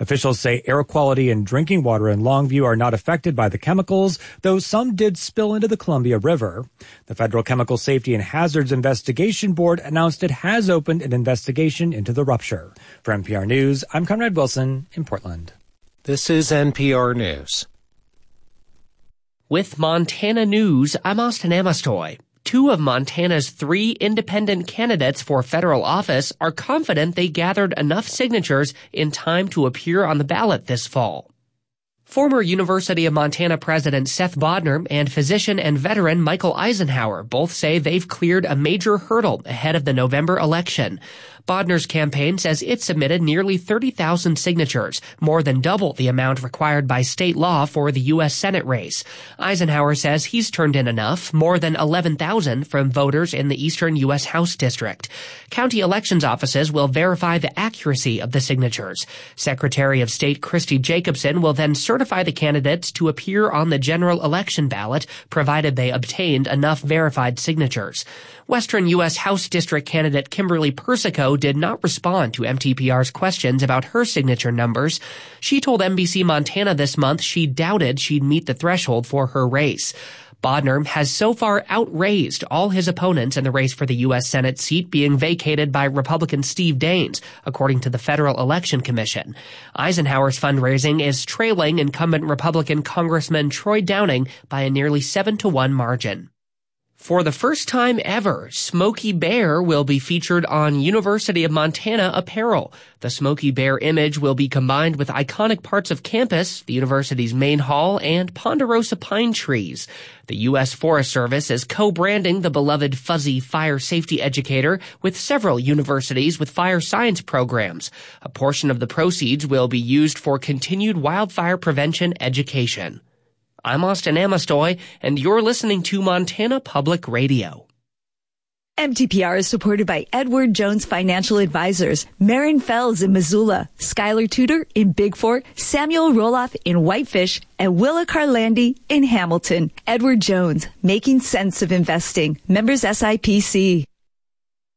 Officials say air quality and drinking water in Longview are not affected by the chemicals, though some did spill into the Columbia River. The Federal Chemical Safety and Hazards Investigation Board announced it has opened an investigation into the rupture. For NPR News, I'm Conrad Wilson in Portland. This is NPR News. With Montana News, I'm Austin Amestoy. 2 of Montana's 3 independent candidates for federal office are confident they gathered enough signatures in time to appear on the ballot this fall. Former University of Montana President Seth Bodnar and physician and veteran Michael Eisenhower both say they've cleared a major hurdle ahead of the November election. Bodnar's campaign says it submitted nearly 30,000 signatures, more than double the amount required by state law for the U.S. Senate race. Eisenhower says he's turned in enough, more than 11,000 from voters in the eastern U.S. House District. County elections offices will verify the accuracy of the signatures. Secretary of State Christy Jacobson will then certify the candidates to appear on the general election ballot, provided they obtained enough verified signatures. Western U.S. House District candidate Kimberly Persico did not respond to MTPR's questions about her signature numbers. She told NBC Montana this month she doubted she'd meet the threshold for her race. Bodnar has so far outraised all his opponents in the race for the U.S. Senate seat being vacated by Republican Steve Daines, according to the Federal Election Commission. Eisenhower's fundraising is trailing incumbent Republican Congressman Troy Downing by a nearly 7-1 margin. For the first time ever, Smokey Bear will be featured on University of Montana apparel. The Smokey Bear image will be combined with iconic parts of campus, the university's main hall, and ponderosa pine trees. The U.S. Forest Service is co-branding the beloved fuzzy fire safety educator with several universities with fire science programs. A portion of the proceeds will be used for continued wildfire prevention education. I'm Austin Amestoy, and you're listening to Montana Public Radio. MTPR is supported by Edward Jones Financial Advisors, Marin Fells in Missoula, Skylar Tudor in Big Fort, Samuel Roloff in Whitefish, and Willa Carlandi in Hamilton. Edward Jones, making sense of investing. Members SIPC.